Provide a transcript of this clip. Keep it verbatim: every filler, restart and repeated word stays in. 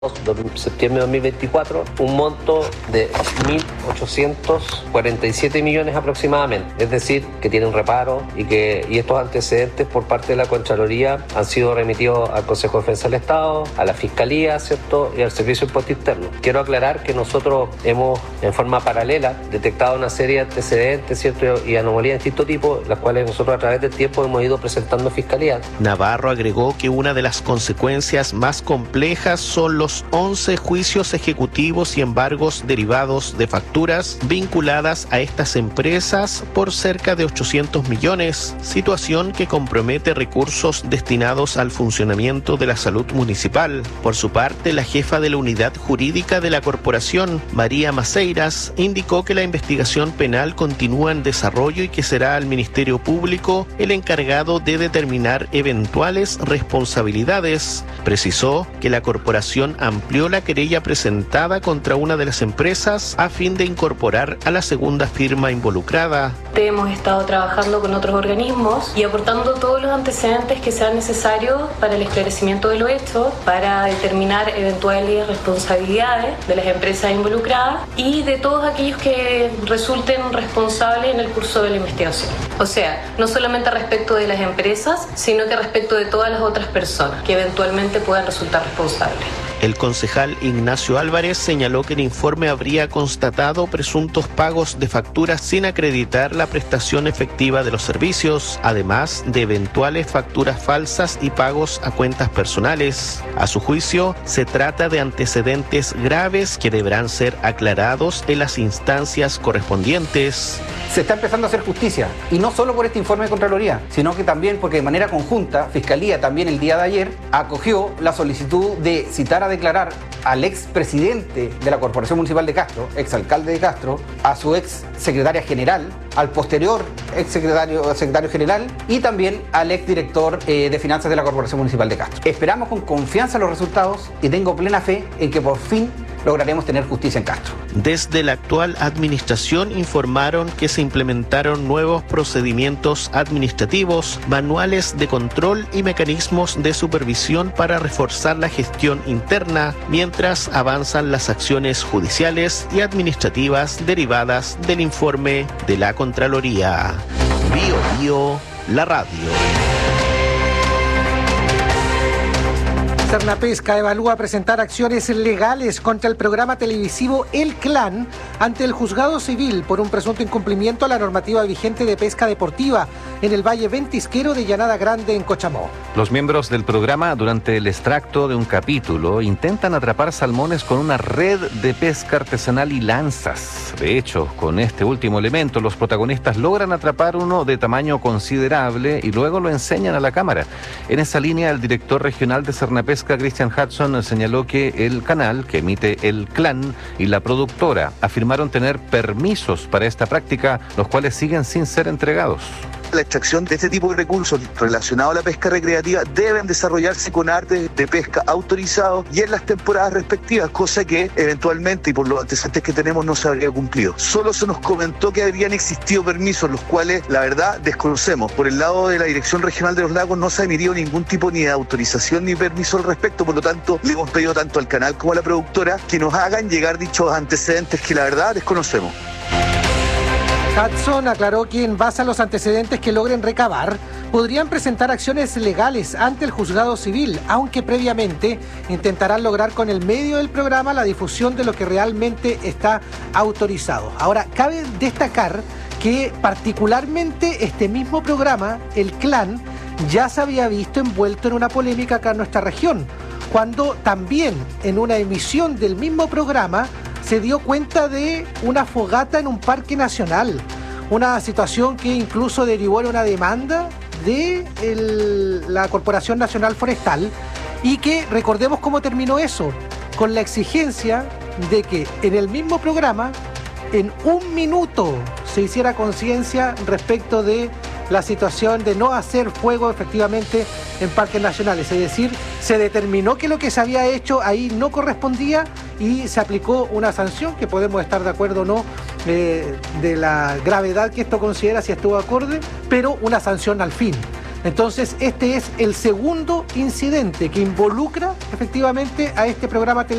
de septiembre de dos mil veinticuatro, un monto de mil ochocientos cuarenta y siete millones aproximadamente, es decir, que tienen reparo y que y estos antecedentes por parte de la Contraloría han sido remitidos al Consejo de Defensa del Estado, a la Fiscalía, ¿cierto?, y al Servicio de Impuesto Interno. Quiero aclarar que nosotros hemos, en forma paralela, detectado una serie de antecedentes, ¿cierto?, y anomalías de distinto tipo, las cuales nosotros a través del tiempo hemos ido presentando a Fiscalía. Navarro agregó que una de las consecuencias más complejas son los once juicios ejecutivos y embargos derivados de facturas vinculadas a estas empresas por cerca de ochocientos millones, situación que compromete recursos destinados al funcionamiento de la salud municipal. Por su parte, la jefa de la unidad jurídica de la corporación, María Maceiras, indicó que la investigación penal continúa en desarrollo y que será el Ministerio Público el encargado de determinar eventuales responsabilidades. Precisó que la corporación amplió la querella presentada contra una de las empresas a fin de incorporar a la segunda firma involucrada. Hemos estado trabajando con otros organismos y aportando todos los antecedentes que sean necesarios para el esclarecimiento de los hechos, para determinar eventuales responsabilidades de las empresas involucradas y de todos aquellos que resulten responsables en el curso de la investigación. O sea, no solamente respecto de las empresas, sino que respecto de todas las otras personas que eventualmente puedan resultar responsables. El concejal Ignacio Álvarez señaló que el informe habría constatado presuntos pagos de facturas sin acreditar la prestación efectiva de los servicios, además de eventuales facturas falsas y pagos a cuentas personales. A su juicio, se trata de antecedentes graves que deberán ser aclarados en las instancias correspondientes. Se está empezando a hacer justicia, y no solo por este informe de Contraloría, sino que también porque de manera conjunta, Fiscalía también el día de ayer acogió la solicitud de citar a declarar al ex presidente de la Corporación Municipal de Castro, ex alcalde de Castro, a su ex secretaria general, al posterior ex secretario, secretario general y también al ex director eh, de finanzas de la Corporación Municipal de Castro. Esperamos con confianza los resultados y tengo plena fe en que por fin lograremos tener justicia en Castro. Desde la actual administración informaron que se implementaron nuevos procedimientos administrativos, manuales de control y mecanismos de supervisión para reforzar la gestión interna, mientras avanzan las acciones judiciales y administrativas derivadas del informe de la Contraloría. Bio Bio, la radio. Cernapesca evalúa presentar acciones legales contra el programa televisivo El Clan ante el juzgado civil por un presunto incumplimiento a la normativa vigente de pesca deportiva en el Valle Ventisquero de Llanada Grande en Cochamó. Los miembros del programa, durante el extracto de un capítulo, intentan atrapar salmones con una red de pesca artesanal y lanzas. De hecho, con este último elemento, los protagonistas logran atrapar uno de tamaño considerable y luego lo enseñan a la cámara. En esa línea, el director regional de Cernapesca, Christian Hudson, señaló que el canal que emite El Clan y la productora afirmaron tener permisos para esta práctica, los cuales siguen sin ser entregados. La extracción de este tipo de recursos relacionados a la pesca recreativa deben desarrollarse con artes de pesca autorizados y en las temporadas respectivas, cosa que eventualmente y por los antecedentes que tenemos no se habría cumplido. Solo se nos comentó que habrían existido permisos, los cuales la verdad desconocemos. Por el lado de la Dirección Regional de los Lagos no se ha emitido ningún tipo ni de autorización ni permiso al respecto, por lo tanto le hemos pedido tanto al canal como a la productora que nos hagan llegar dichos antecedentes que la verdad desconocemos. Hudson aclaró que en base a los antecedentes que logren recabar, podrían presentar acciones legales ante el juzgado civil, aunque previamente intentarán lograr con el medio del programa la difusión de lo que realmente está autorizado. Ahora, cabe destacar que particularmente este mismo programa, El Clan, ya se había visto envuelto en una polémica acá en nuestra región, cuando también en una emisión del mismo programa se dio cuenta de una fogata en un parque nacional, una situación que incluso derivó en una demanda de el, la Corporación Nacional Forestal y que recordemos cómo terminó eso, con la exigencia de que en el mismo programa, en un minuto, se hiciera conciencia respecto de la situación de no hacer fuego efectivamente en parques nacionales, es decir, se determinó que lo que se había hecho ahí no correspondía y se aplicó una sanción que podemos estar de acuerdo o no eh, de la gravedad que esto considera, si estuvo acorde, pero una sanción al fin. Entonces, este es el segundo incidente que involucra efectivamente a este programa televisivo.